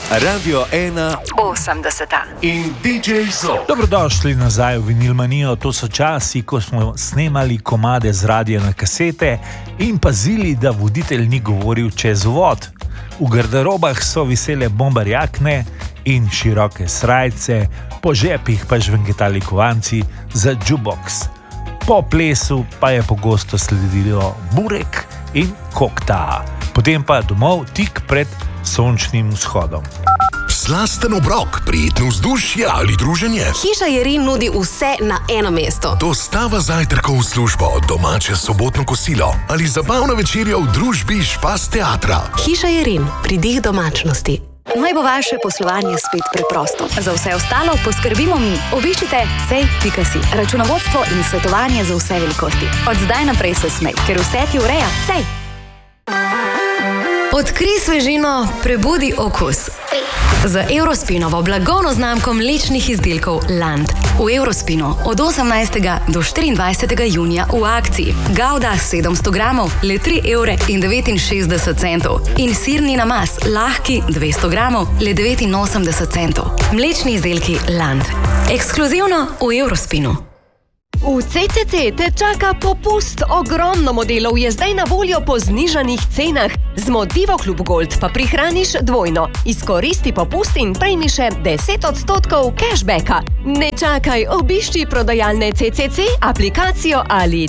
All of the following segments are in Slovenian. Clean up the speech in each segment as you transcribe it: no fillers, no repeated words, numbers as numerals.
Radio 1 80 in DJ Zok. Dobrodošli nazaj v Vinilmanijo. To so časi, ko smo snemali komade z radia na kasete in pazili, da voditelj ni govoril čez uvod. V garderobah so visele bombarjakne in široke srajce, po žepih pa žvenketali kovanci za jukebox. Po plesu pa je pogosto sledilo burek in kokta, potem pa domov tik pred sončnim vzhodom. Slasten obrok, prijetno vzdušje ali druženje. Hiša Jerin nudi vse na eno mesto. Dostava zajtrkov v službo, domače sobotno kosilo ali zabavna večerja v družbi Špas teatra. Hiša Jerin, pridih domačnosti. Naj bo vaše poslovanje spet preprosto. Za vse ostalo poskrbimo mi. Obiščite cej.si. Računovodstvo in svetovanje za vse velikosti. Od zdaj naprej se smej, ker vse ti ureja. Cej! Odkrij svežino, prebudi okus. Z Eurospinovo blagovno znamko mlečnih izdelkov Land. V Eurospinu od 18. do 24. junija v akciji Gouda 700 gramov le 3,69 € in sirni namaz lahki 200 gramov le 89 centov. Mlečni izdelki Land. Ekskluzivno v Eurospinu. V CCC te čaka popust. Ogromno modelov je zdaj na voljo po znižanih cenah. Z Motivo Klub Gold pa prihraniš dvojno. Izkoristi popust in prejmi še 10% cashbacka. Ne čakaj, obišči prodajalne CCC, aplikacijo ali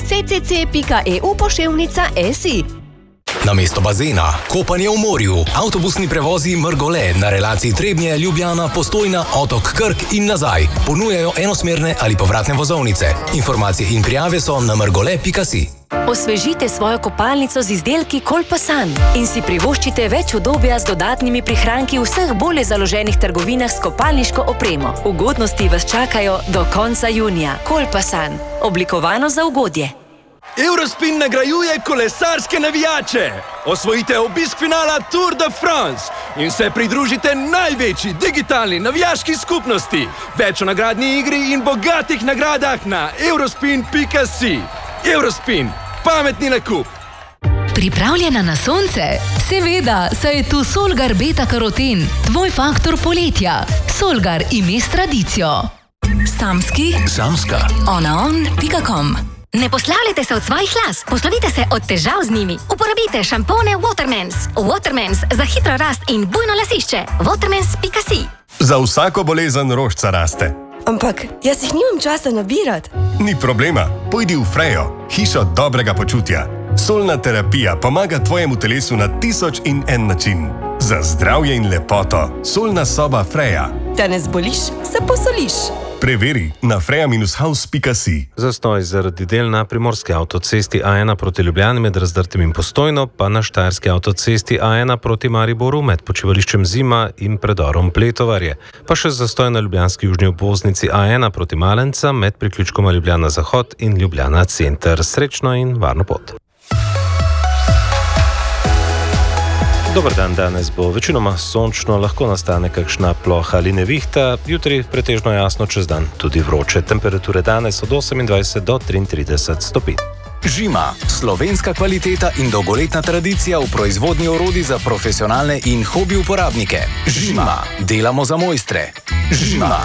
ccc.eu/si. Namesto bazena, kopanje v morju, avtobusni prevozi Mrgole na relaciji Trebnje, Ljubljana, Postojna, Otok Krk in nazaj ponujajo enosmerne ali povratne vozovnice. Informacije in prijave so na mrgole.si. Osvežite svojo kopalnico z izdelki Kolpasan in si privoščite več udobja z dodatnimi prihranki v vseh bolje založenih trgovinah s kopalniško opremo. Ugodnosti vas čakajo do konca junija. Kolpasan. Oblikovano za ugodje. Eurospin nagrajuje kolesarske navijače. Osvojite obisk finala Tour de France in se pridružite največji digitalni navijaški skupnosti. Več o nagradni igri in bogatih nagradah na eurospin.si. Eurospin. Pametni nakup. Pripravljena na sonce? Seveda, saj je tu Solgar beta-karoten, tvoj faktor poletja. Solgar, ime s tradicijo. Samski? Samska. onaon.com. Ne poslavljajte se od svojih las, poslovite se od težav z njimi. Uporabite šampone Watermans. Watermans za hitro rast in bujno lasišče. Watermans.si. Za vsako bolezen rožca raste. Ampak jaz jih nimam časa nabirati. Ni problema, pojdi v Frejo, hišo dobrega počutja. Solna terapija pomaga tvojemu telesu na 1001 način. Za zdravje in lepoto, solna soba Freja. Da ne zboliš, se posoliš. Preveri na freja-house.si. Zastoj zaradi del na primorski avtocesti A1 proti Ljubljani med Razdrtem in Postojno, pa na štajerski avtocesti A1 proti Mariboru med počivališčem Zima in predorom Pletovarje. Pa še zastoj na ljubljanski južni obvoznici A1 proti Malenca med priključkoma Ljubljana Zahod in Ljubljana Center. Srečno in varno pot. Dober dan, danes bo večinoma sončno, lahko nastane kakšna ploha ali nevihta, jutri pretežno jasno, čez dan tudi vroče. Temperature danes od 28 do 33 stopinj. Žima, slovenska kvaliteta in dolgoletna tradicija v proizvodnji orodij za profesionalne in hobi uporabnike. Žima, delamo za mojstre. Žima.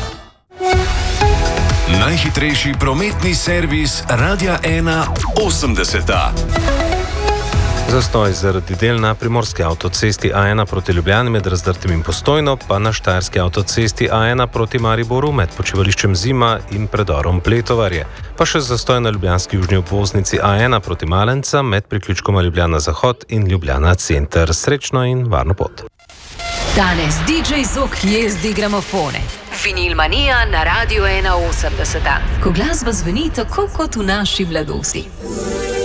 Najhitrejši prometni servis Radia 1 80. Zastoj zaradi del na primorski avtocesti A1 proti Ljubljani med Razdrtem in Postojno, pa na štajerski avtocesti A1 proti Mariboru med počivališčem Zima in predorom Pletovarje. Pa še zastoj na ljubljanski južni obvoznici A1 proti Malenca med priključkoma Ljubljana Zahod in Ljubljana Center. Srečno in varno pot. Danes DJ Zok jezdi gramofone. Vinilmanija na Radio 1 80. Ko glasba zveni tako kot v naši mladosti.